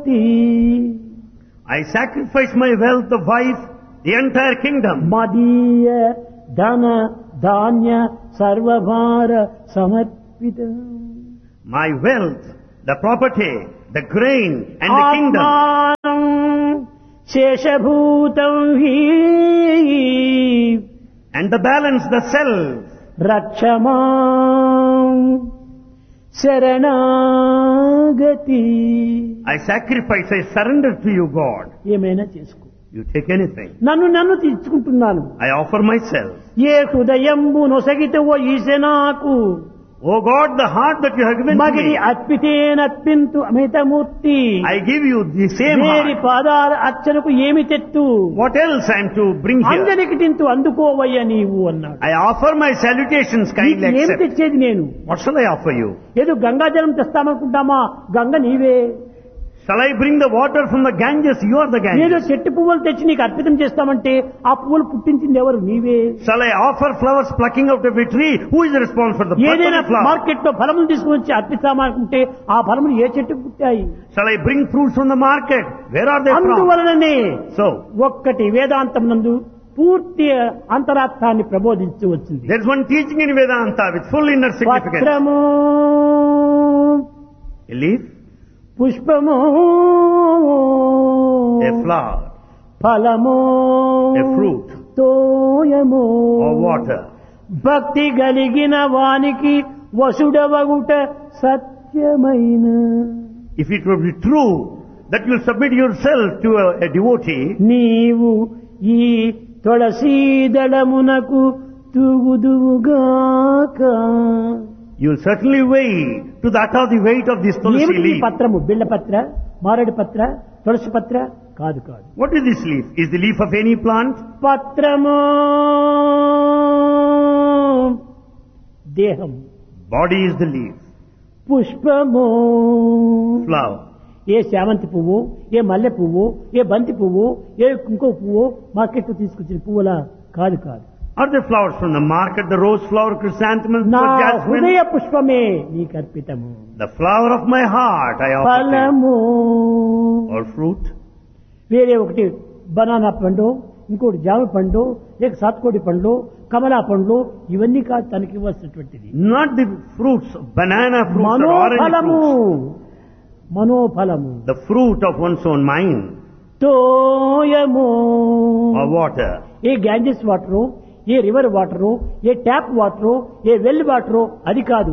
Purati. I sacrifice my wealth, the wife, the entire kingdom. Madiya Dana Dhanya Sarvabhara Samarpita. My wealth, the property, the grain and the kingdom. Atmanam Sheshabhutam Hi And the balance, the self. Raksham Saranagati. I sacrifice, I surrender to you, God. ఏమైనా చేసుకో. You take anything. నన్ను తీర్చుకుంటున్నాను. I offer myself. A హృదయంబు నొసగితవో ఈశనాకు Oh God, the heart that you have given to మగిరి me, అర్పితేనర్పింతు అమితమూర్తి. I give you the same వేరి heart. పాదాల అర్చనకు ఏమి తెత్తు What else I am to bring here? అంజనికి తింటూ అందుకోవయ్య నీవు అన్నాడు. I offer my salutations, kindly నీకు ఏమి accept. తెచ్చేది నేను? What shall I offer you? ఏదో గంగాజలం తెస్తామనుకుంటామా? గంగ నీవే. Shall I bring the water from the Ganges? You are the ఏదో Ganges. చెట్టు పువ్వులు తెచ్చి నీకు అర్పితం చేస్తామంటే ఆ పువ్వులు పుట్టించింది ఎవరు? నీవే. Shall I offer flowers plucking out of a tree? Who is responsible for the pluck ఏదైనా of the flower? మార్కెట్ లో ఫలములు తీసుకుని వచ్చి అర్పిస్తామనుకుంటే ఆ ఫలములు ఏ చెట్టుకు పుట్టాయి? Shall I bring fruits from the market? Where are they from? అందువలననే So, ఒక్కటి వేదాంతం నందు పూర్తి అంతరార్థాన్ని ప్రబోధించి వచ్చింది. there is one teaching in Vedanta with full inner significance. పత్రము A leaf, పుష్పము a flower, ఫలము a fruit, తోయము or water. భక్తి కలిగిన వానికి వసుడవగుట సత్యమైన. If it would be true that you submit yourself to a devotee, నీవు ఈ తులసీదళమునకు తూగుదువుగాక. you will certainly weigh to that of the weight of this tulsi ఏమిటి ఈ leaf. పత్రము? బిళ్ళ పత్ర, మారేడు పత్ర, తులసి పత్ర కాదు. What is this leaf? Is the leaf of any plant? పత్రము దేహం, Body is the leaf. పుష్పము Flower. ఏ శామంతి పువ్వు, ఏ మల్లె పువ్వు, ఏ బంతి పువ్వు, ఏ ఇంకో పువ్వు మార్కెట్ తీసుకొచ్చిన పువ్వులా కాదు. Are the flowers from the market, the rose flower, chrysanthemum, నా jasmine? హృదయ పుష్పమే నీకు అర్పితము. The flower of my heart I offer to you. ఫలము Or fruit. వేరే ఒకటి బనానా పండు, ఇంకోటి జామ పండు, లేక సాత్కోడి పండ్లు, కమలా పండ్లు, ఇవన్నీ కాదు తనకి ఇవ్వాల్సినటువంటిది. Not the fruits, banana fruits or orange మనోఫలము, fruits. మనోఫలము The fruit of one's own mind. తోయము Or water. A Ganges water, A river water, A tap water, A well water అది కాదు.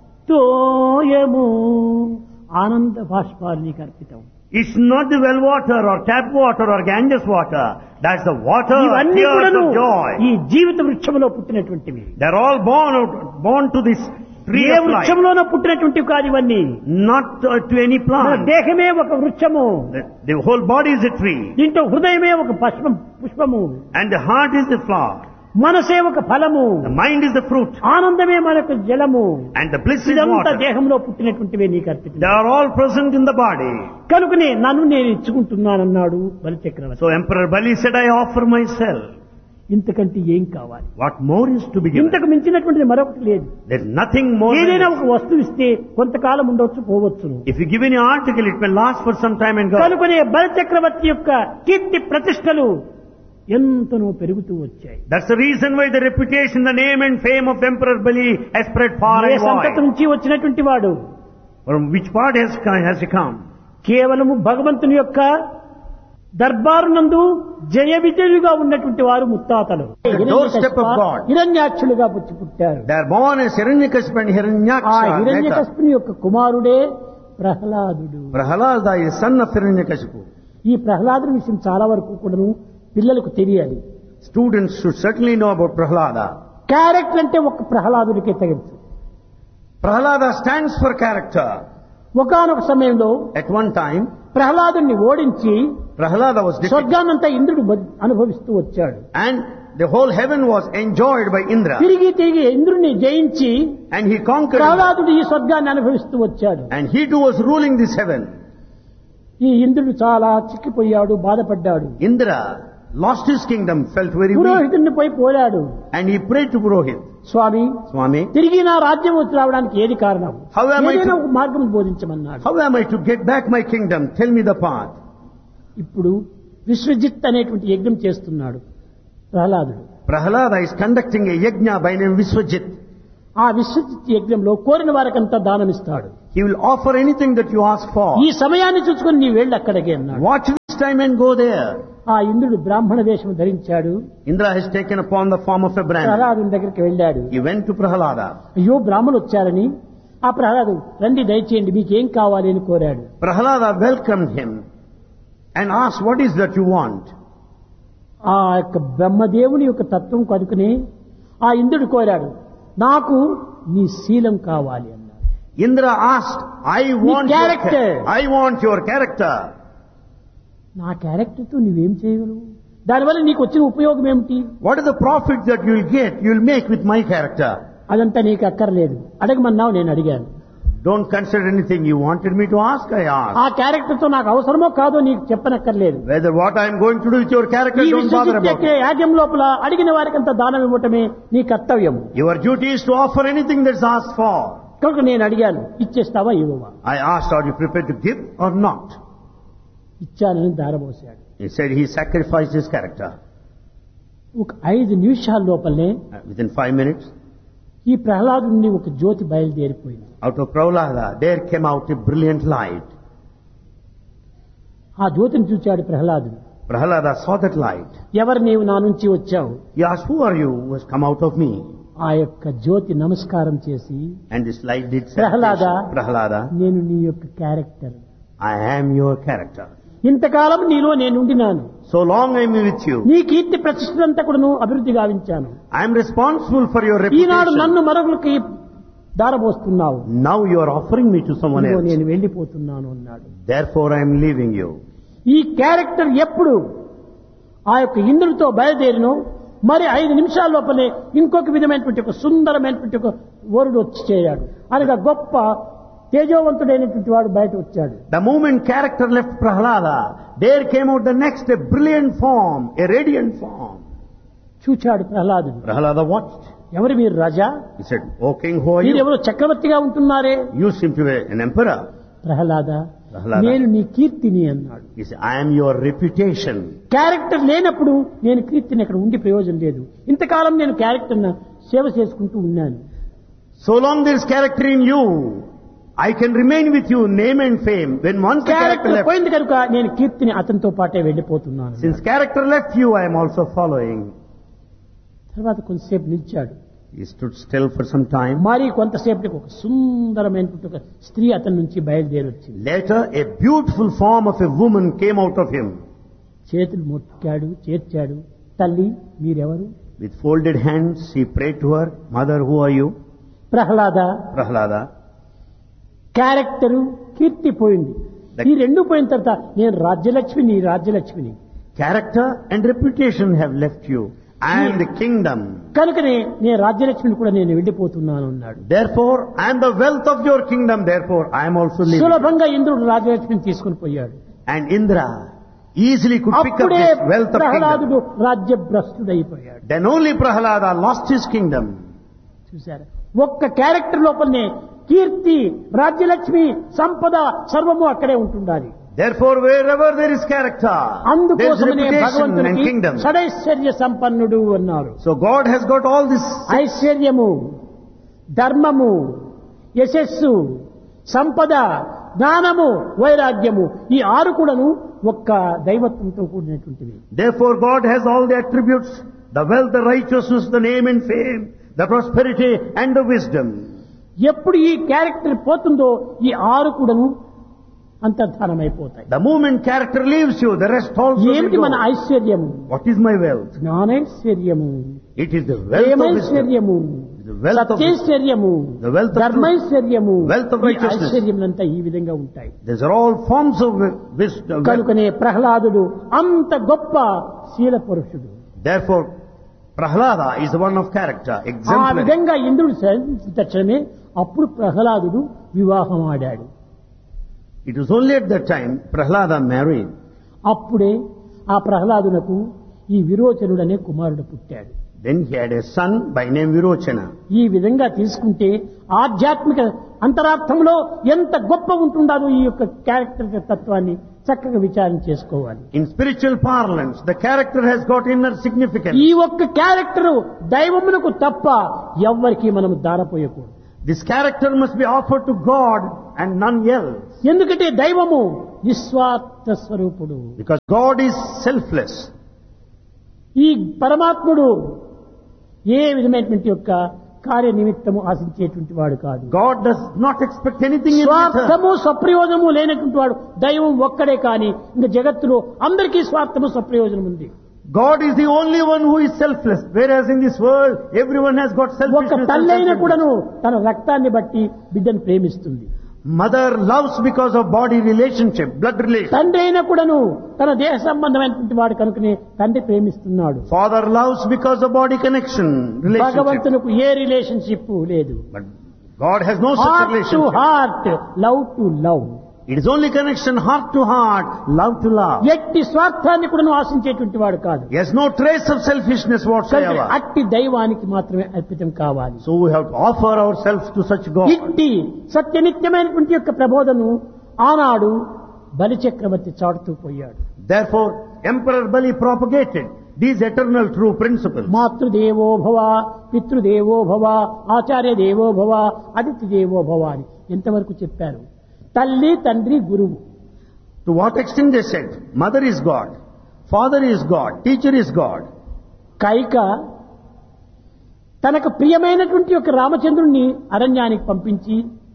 తోయము ఆనంద బాష్పాలు నీకు అర్పితం. It's not the well water or tap water or Ganges water. That's the water of ఇవన్నీ tears కూడాను of joy. ఈ జీవిత వృక్షములో పుట్టినటువంటివి. They're all born to this tree A of life. వృక్షంలోనూ పుట్టినటువంటివి కాదు ఇవన్నీ. Not to any మన plant. దేహమే ఒక వృక్షము, The whole body is a tree. దీంట్లో హృదయమే ఒక పుష్పము, And the heart is the flower. మనసే ఒక ఫలము, The mind is the fruit. ఆనందమే మనకు జలము. And the bliss is ఇదంతా water. దేహంలో పుట్టినటువంటివే నీకు అర్పితం. They are all present in the body. కనుకనే నన్ను నేను ఇచ్చుకుంటున్నానన్నాడు బలిచక్రవర్తి. So Emperor Bali said, I offer myself. ఇంతకంటే ఏం కావాలి? What more is to be given? ఇంతకు మించినటువంటిది మరొకటి లేదు. There's nothing more than ఏదైనా this. ఒక వస్తువు ఇస్తే కొంతకాలం ఉండొచ్చు, పోవచ్చును. If you give any article, it may last for some time and go. కనుకనే బలిచక్రవర్తి యొక్క కీర్తి ప్రతిష్టలు ఎంతనో పెరుగుతూ వచ్చాయి. That's the reason why the reputation, the name and fame of Emperor Bali has spread far A and సంతతి wide. నుంచి వచ్చినటువంటి వాడు? From which part has he come? కేవలము భగవంతుని యొక్క దర్బారు నందు జయ విజయులుగా ఉన్నటువంటి వారు ముత్తాతలు. The doorstep of God. హిరణ్యాక్షులుగా పుట్టారు. They are born as Hiranyakashipu and ఆ Hiranyaksha. later. హిరణ్యకశిపుని యొక్క కుమారుడే ప్రహ్లాదుడు. Prahalada is son of Hiranyakashipu. ఈ ప్రహ్లాదుని విషయం చాలా వరకు కూడాను పిల్లలకు తెలియాలి. Students should certainly know about Prahalada. Character అంటే ఒక ప్రహ్లాదుడికే తగచ్చు. Prahalada stands for character. ఒకానొక సమయంలో At one time, ప్రహ్లాదుని ఓడించి Prahalada was defeated. స్వర్గాన్నంతా ఇంద్రుడు అనుభవిస్తూ వచ్చాడు. And the whole heaven was enjoyed by Indra. తిరిగి ఇంద్రుడిని జయించి And he conquered. ప్రహ్లాదుడు ఈ స్వర్గాన్ని అనుభవిస్తూ వచ్చాడు. And he too was ruling this heaven. ఈ ఇంద్రుడు చాలా చిక్కిపోయాడు, బాధపడ్డాడు. Indra lost his kingdom, felt very weak. పురోహితుడిని పోయి పోరాడు. And he prayed to Purohit. Swamy Swami, తిరిగి నా రాజ్యం వచ్చి రావడానికి ఏది కారణం? How am I ఏదైనా to- ఒక మార్గం బోధించమన్నాడు. how am I to get back my kingdom? Tell me the path. ఇప్పుడు విశ్వజిత్ అనేటువంటి యజ్ఞం చేస్తున్నాడు ప్రహ్లాదుడు. Prahlada is conducting a yajna by name Viswajit. ఆ విశ్వజిత్ యజ్ఞంలో కోరిన వారికంతా దానం ఇస్తాడు. He will offer anything that you ask for. ఈ సమయాన్ని చూసుకొని నీ వెళ్ళి అక్కడికి అన్నాడు. Watch this time and go there. ఆ ఇంద్రుడు బ్రాహ్మణ వేషం ధరించాడు. Indra has taken upon the form of a brahmin. ప్రహ్లాదుని దగ్గరికి వెళ్ళాడు. He went to Prahlada. అయ్యో బ్రాహ్మణులు వచ్చారని ఆ ప్రహ్లాదు రండి దయచేయండి మీకేం కావాలి అని కోరాడు. Prahlada welcomed him and asked, what is that you want? ఆ యొక్క బ్రహ్మదేవుని యొక్క తత్వం కనుకుని ఆ ఇంద్రుడు కోరాడు, నాకు నీ శీలం కావాలి అన్నాడు. Indra asked, I want character. I want your character. నా క్యారెక్టర్తో నువ్వేం చేయగలవు? దానివల్ల నీకు వచ్చిన ఉపయోగం ఏమిటి? What is the profit that you will get, you will make with my character? అదంతా నీకు అక్కర్లేదు, అడగమన్నావు నేను అడిగాను. Don't consider anything you wanted me to ask, I asked. ఆ క్యారెక్టర్తో నాకు అవసరమో కాదో నీకు చెప్పనక్కర్లేదు. Whether what I am going to do with your character, ఈ don't bother about it. యాజ్యం లోపల అడిగిన వారికంతా దానం ఇవ్వటమే నీ కర్తవ్యం. Your duty is to offer anything that's asked for. కనుక నేను అడిగాను, ఇచ్చేస్తావా ఇవ్వవా? I asked, are you prepared to give or not? ఇచ్చానని దారబోసాడు. He said he sacrificed his character. ఒక 5 నిమిషాల లోపలనే Within 5 minutes, ఈ ప్రహ్లాదు నుండి ఒక జ్యోతి బయలుదేరిపోయింది. out of Prahlada, there came out a brilliant light. ఆ జ్యోతిని చూచాడు ప్రహ్లాదుడు. Prahlada saw that light. ఎవరు నీవు నా నుంచి వచ్చావు? He asked, who are you who has come out of me? ఆ యొక్క జ్యోతి నమస్కారం చేసి, And this light did say, Prahlada, Prahlada, నేను నీ యొక్క character, I am your character. ఇంతకాలం నీలో నేనుండినాను, So long I am with you. నీ కీర్తి ప్రతిష్టంతా కూడా నువ్వు అభివృద్ధి గావించాను. I am responsible for your Eenadu reputation. నన్ను మరొకరికి దారబోస్తున్నావు, Now you are offering me to someone ఇదిగో else. నేను వెళ్ళిపోతున్నాను అన్నాడు. Therefore I am leaving you. ఈ క్యారెక్టర్ ఎప్పుడు ఆ యొక్క ఇంద్రుడితో బయలుదేరినో మరి 5 నిమిషాల లోపలే ఇంకొక విధమైనటువంటి ఒక సుందరమైనటువంటి ఒక వరుడు వచ్చి చేరాడు. అనగా గొప్ప తేజోవంతుడైనటువంటి వాడు బయట వచ్చాడు. The moment character left Prahlada, there came out the next, a brilliant form, a radiant form. చూచాడు ప్రహ్లాదుడు. Prahlada watched. ఎవరు మీరు రాజా? He said, O king, who are మీరు you? ఎవరు చక్రవర్తిగా ఉంటున్నారే? You seem to be an emperor. Prahlada, Prahlada, నేను నీ కీర్తిని అన్నాడు. He said, I am your reputation. Character లేనప్పుడు నేను కీర్తిని అక్కడ ఉండి ప్రయోజనం లేదు. ఇంతకాలం నేను క్యారెక్టర్ సేవ చేసుకుంటూ ఉన్నాను. So long there is character in you, I can remain with you, name and fame. When once the character character left, పోయింది కనుక నేను కీర్తిని అతనితో పాటే వెళ్ళిపోతున్నాను. since character left you, I am also following. తర్వాత కొంతసేపు నిలిచాడు. He stood still for some time. మరి కొంతసేపటికి ఒక సుందరమైనటువంటి ఒక స్త్రీ అతని నుంచి బయలుదేరి వచ్చింది. Later, a beautiful form of a woman came out of him. చేతులు మొక్కాడు, చేర్చాడు. తల్లి మీరెవరు? With folded hands, he prayed to her, Mother, who are you? Prahlada, Prahlada. Character కీర్తి పోయింది. ఈ రెండు పోయిన తర్వాత నేను రాజ్యలక్ష్మిని, రాజ్యలక్ష్మిని. Character and reputation have left you. I am the kingdom. కనుకనే నేను రాజ్యలక్ష్మిని కూడా నేను వెళ్ళిపోతున్నాను అన్నాడు. Therefore, I am the wealth of your kingdom. Therefore, I am also leaving. సులభంగా ఇంద్రుడు రాజ్యలక్ష్మిని తీసుకుని పోయాడు. And Indra easily could pick up అప్పుడే this wealth of kingdom. ప్రహ్లాదుడు రాజ్యభ్రష్టుడైపోయాడు. Then only Prahlada lost his kingdom. చూశారు, ఒక్క క్యారెక్టర్ లోపలనే కీర్తి, రాజ్యలక్ష్మి, సంపద సర్వము అక్కడే ఉంటుండాలి. Therefore, wherever there is character, there is అందుకోసమనే reputation and భగవంతునికి kingdom. షడైశ్వర్య సంపన్నుడు అన్నారు. So God has got all this. ఐశ్వర్యము, ధర్మము, యశస్సు, సంపద, జ్ఞానము, వైరాగ్యము, ఈ 6 కూడాను ఒక్క దైవత్వంతో కూడినటువంటివి. Therefore, God has all the attributes, the wealth, the righteousness, the name and fame, the prosperity and the wisdom. ఎప్పుడు ఈ క్యారెక్టర్ పోతుందో ఈ 6 కూడాను అంతర్ధానమైపోతాయి. The moment character leaves you, the rest also will ఏమిటి మన go. ఐశ్వర్యము? What is my wealth? జ్ఞానైశ్వర్యము, It is the wealth of wisdom. ప్రేమైశ్వర్యము, The wealth of సత్యైశ్వర్యము, The wealth of ధర్మైశ్వర్యము, Wealth of ఈ righteousness. ఐశ్వర్యములంతా ఈ విధంగా ఉంటాయి. These are all forms of wisdom. కనుకనే ప్రహ్లాదుడు అంత గొప్ప శీల పురుషుడు. Therefore, Prahlada is the one of character, ఆ exemplary. విధంగా ఇంద్రుడు శాంతించిన తక్షణమే అప్పుడు ప్రహ్లాదుడు వివాహం ఆడాడు. It was only at that time Prahlada married. అప్పుడే ఆ ప్రహ్లాదునకు ఈ విరోచనుడనే కుమారుడు పుట్టాడు. Then he had a son by name Virochana. ఈ విధంగా తీసుకుంటే ఆధ్యాత్మిక అంతరార్థంలో ఎంత గొప్ప ఉంటుందో ఈ యొక్క క్యారెక్టర్ తత్వాన్ని చక్కగా విచారణ చేసుకోవాలి. In spiritual parlance, the character has got inner significance. ఈ ఒక్క క్యారెక్టర్ దైవమునకు తప్ప ఎవ్వరికి మనం దారపోయకూడదు. This character must be offered to God and none else. ఎందుకంటే దైవము నిస్వార్థ స్వరూపుడు. Because God is selfless. ఈ పరమాత్ముడు ఏ విధమైనటువంటి యొక్క కార్య నిమిత్తము ఆశించేటువంటి వాడు కాదు. God does not expect anything in return. స్వార్థము స్వప్రయోజనము లేనటువంటి వాడు దైవం ఒక్కడే కాని ఇంకా జగత్తులో అందరికీ స్వార్థము స్వప్రయోజనం ఉంది. God is the only one who is selfless, whereas in this world everyone has got ఒక్క selfishness. తల్లైన కూడాను తన రక్తాన్ని బట్టి బిడ్డను ప్రేమిస్తుంది. Mother loves because of body relationship, blood relation. తండ్రి అయినా కూడాను తన దేహ సంబంధమైనటువంటి వాడు కనుకనే తండ్రి ప్రేమిస్తున్నాడు. Father loves because of body connection, relationship. భగవంతునికి ఏ రిలేషన్షిప్ లేదు. But God has no such heart to relationship. Heart, love to love. It is only connection, heart to heart, love to love. ఎట్టి స్వార్థాన్ని కూడాను ఆశించేటువంటి వాడు కాదు. He has no trace of selfishness కనుక whatsoever. అట్టి దైవానికి మాత్రమే అర్పితం కావాలి. So we have to offer ourselves to such God. ఇట్టి సత్యనిత్యమైనటువంటి యొక్క ప్రబోధను ఆనాడు బలిచక్రవర్తి చాటుతూ పోయాడు. Therefore, Emperor Bali propagated these eternal true principles. మాతృదేవో భవ, పితృదేవో భవ, ఆచార్య దేవో భవ, అతిథి దేవో భవ అని ఎంతవరకు చెప్పారు. తల్లి, తండ్రి, గురువు. To what extent they said, mother is God, father is God, teacher is God. Kaika తనకు ప్రియమైనటువంటి యొక్క రామచంద్రుణ్ణి అరణ్యానికి పంపించి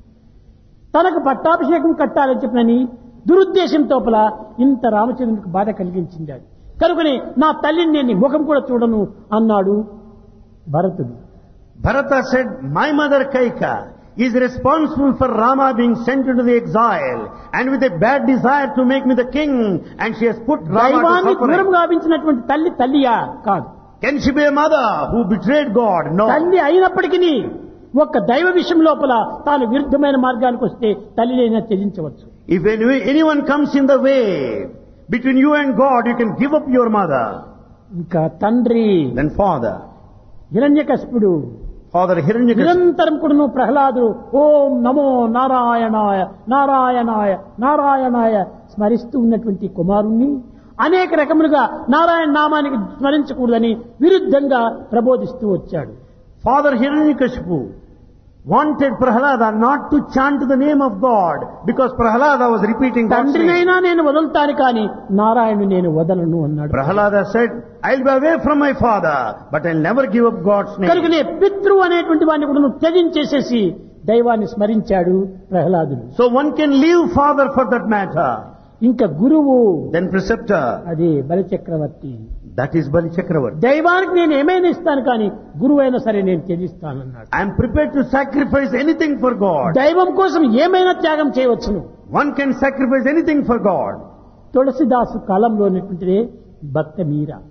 తనకు పట్టాభిషేకం కట్టాలని చెప్పినని దురుద్దేశం తోపల ఇంత రామచంద్రునికి బాధ కలిగించింది. అది కనుకనే నా తల్లిని నేను ముఖం కూడా చూడను అన్నాడు భరతుడు. Bharata said, my mother Kaika is responsible for Rama being sent into the exile and with a bad desire to make me the king, and she has put Rama దైవాన్ని to దూరం suffering. గావించినటువంటి తల్లి తల్లియా కాదు. Can she be a mother who betrayed God? No. తల్లి అయినప్పటికీ ఒక్క దైవ విషయం లోపల తాను విరుద్ధమైన మార్గానికి వస్తే తల్లినైనా త్యజించవచ్చు. If anyone comes in the way between you and God, you can give up your mother. ఇంకా తండ్రి Then father. హిరణ్యకశిపుడు Father Hiranyakashipu. నిరంతరం కూడా ప్రహ్లాదుడు ఓం నమో నారాయణాయ నారాయణాయ నారాయణాయ స్మరిస్తూ ఉన్నటువంటి కుమారుణ్ణి అనేక రకములుగా నారాయణ నామానికి స్మరించకూడదని విరుద్ధంగా ప్రబోధిస్తూ వచ్చాడు. Father Hiranyakashipu wanted Prahlada not to chant the name of God because Prahlada was repeating God's name. తండ్రినైనా నేను వదులుతాను కానీ నారాయణుని నేను వదలను అన్నాడు. Prahlada said, I'll be away from my father, but I'll never give up God's name. కనుకనే పితృ అనేటువంటి వాడిని కూడా నువ్వు త్యజించేసేసి దైవాన్ని స్మరించాడు ప్రహ్లాదుడు. So one can leave father for that matter. ఇంకా గురువు Then preceptor, అది బలిచక్రవర్తి. that is Bali Chakravarti. దైవానికి నేను ఏమైనా ఇస్తాను కానీ గురువు అయినా సరే నేను త్యజిస్తానన్నాడు. I am prepared to sacrifice anything for God. దైవం కోసం ఏమైనా త్యాగం చేయవచ్చును. One can sacrifice anything for God. తులసిదాసు కాలంలో ఉన్నటువంటిదే భక్త మీరా.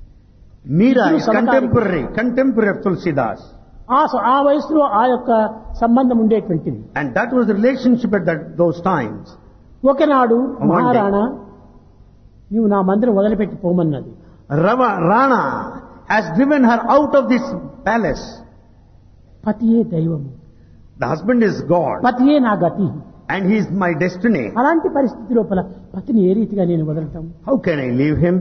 Meera is సమకాలిక. contemporary of Tulsidas. ఆ వయసులో ఆ యొక్క సంబంధం ఉండేటువంటిది. And that was the relationship at those times. ఒకనాడు day. మహారాణా నీవు నా మందిరం వదిలిపెట్టి పోమన్నది. Rana has driven her out of this palace. పతియే దైవము, The husband is God పతియే నా గతి. and he is my destiny. అలాంటి పరిస్థితి లోపల పతిని ఏ రీతిగా నేను వదలటం? How can I leave him?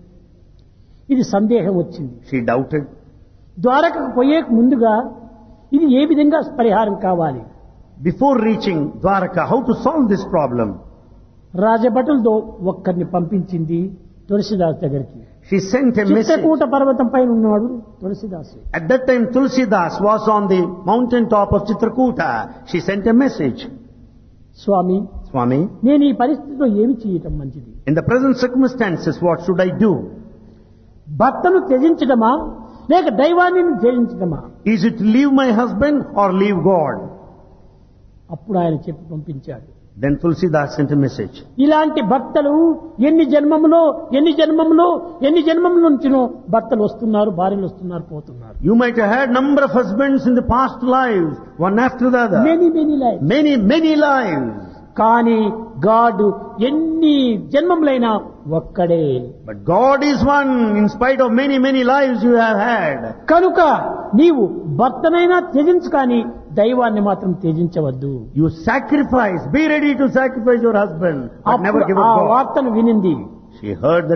ఇది సందేహం వచ్చింది. She doubted. ద్వారకకు పోయే ముందుగా ఇది ఏ విధంగా పరిహారం కావాలి? Before reaching Dwaraka, how to solve this problem? రాజభటులతో ఒక్కరిని పంపించింది తులసిదాస్ దగ్గరికి. She sent a message. Chitrakoot పర్వతం పైన ఉన్నాడు తులసిదాసు. At that time, Tulsidas was on the mountain top of Chitrakuta. She sent a message. Swamy, Swami, నేను ఈ పరిస్థితిలో ఏమి చేయటం మంచిది? in the present circumstances, what should I do? భర్తను త్యజించడమా లేక దైవాన్ని త్యజించడమా? Is it leave my husband or leave God? అప్పుడు ఆయన చెప్పి పంపించాడు. Then Tulsidas sent a message. ఇలాంటి భర్తలు ఎన్ని జన్మముల నుంచినో భర్తలు వస్తున్నారు, భార్యలు వస్తున్నారు, పోతున్నారు. You might have had number of husbands in the past lives, one after the other. Many life. Many lives. కానీ గాడ్ ఎన్ని జన్మములైనా ఒక్కడే. But God is one in spite of many, many lives you have had. కనుక నీవు భర్తనైనా త్యజించు కానీ దైవాన్ని మాత్రం త్యజించవద్దు. You sacrifice, be ready to sacrifice your husband, but never అప్పుడు give ఆ up God. వార్తను వినింది. She heard the